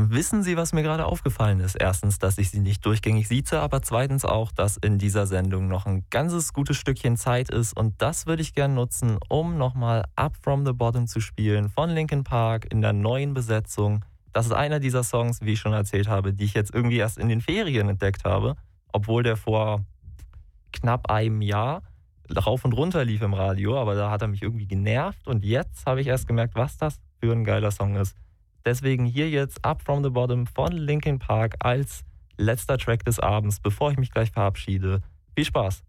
Wissen Sie, was mir gerade aufgefallen ist? Erstens, dass ich Sie nicht durchgängig sieze, aber zweitens auch, dass in dieser Sendung noch ein ganzes gutes Stückchen Zeit ist und das würde ich gern nutzen, um nochmal Up From The Bottom zu spielen von Linkin Park in der neuen Besetzung. Das ist einer dieser Songs, wie ich schon erzählt habe, die ich jetzt irgendwie erst in den Ferien entdeckt habe, obwohl der vor knapp einem Jahr rauf und runter lief im Radio, aber da hat er mich irgendwie genervt und jetzt habe ich erst gemerkt, was das für ein geiler Song ist. Deswegen hier jetzt Up From The Bottom von Linkin Park als letzter Track des Abends, bevor ich mich gleich verabschiede. Viel Spaß!